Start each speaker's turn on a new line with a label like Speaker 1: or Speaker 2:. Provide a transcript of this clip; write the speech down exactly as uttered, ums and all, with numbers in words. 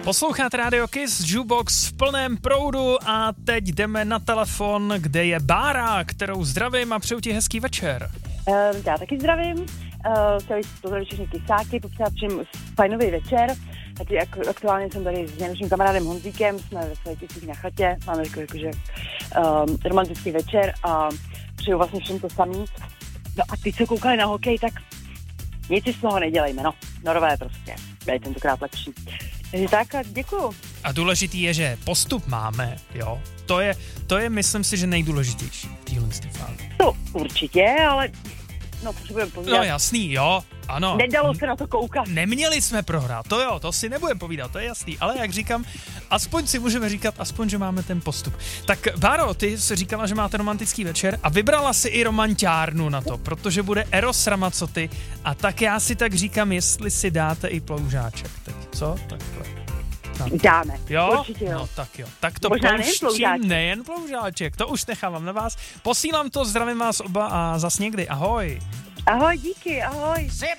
Speaker 1: Posloucháte Radio Kiss, Jukebox v plném proudu a teď jdeme na telefon, kde je Bára, kterou zdravím a přeju ti hezký večer.
Speaker 2: Uh, já taky zdravím, uh, chtěli pozdravit všechny kysáky, popřát všem fajnový večer. Taky ak- aktuálně jsem tady s nejlepším kamarádem Honzíkem, jsme ve své tisíc na chatě, máme jako, jakože um, romantický večer a přeju vlastně všem to samý. No a ty, co koukali na hokej, tak nic si z toho nedělejme, no, Norové prostě, byli tentokrát lepší. Takže tak a děkuju.
Speaker 1: A důležitý je, že postup máme, jo, to je, to je myslím si, že nejdůležitější v téhle fázi.
Speaker 2: To určitě, ale no, potřebujeme povídat.
Speaker 1: No jasný, jo, ano.
Speaker 2: Nedalo se na to koukat.
Speaker 1: Neměli jsme prohrát, to jo, to si nebudeme povídat, to je jasný, ale jak říkám, aspoň si můžeme říkat, aspoň, že máme ten postup. Tak Báro, ty jsi říkala, že máte romantický večer a vybrala si i romanťárnu na to, protože bude Eros Ramazzotti a tak já si tak říkám, jestli si dáte i ploužáček teď, co? Takhle. Tak.
Speaker 2: Dáme,
Speaker 1: jo?
Speaker 2: určitě jo.
Speaker 1: No tak jo, tak to
Speaker 2: Možná nejen
Speaker 1: pouštím,
Speaker 2: ploužáček.
Speaker 1: nejen ploužáček, to už nechávám na vás. Posílám to, zdravím vás oba a zas někdy, ahoj.
Speaker 2: Ahoj, díky, ahoj.
Speaker 3: Zip,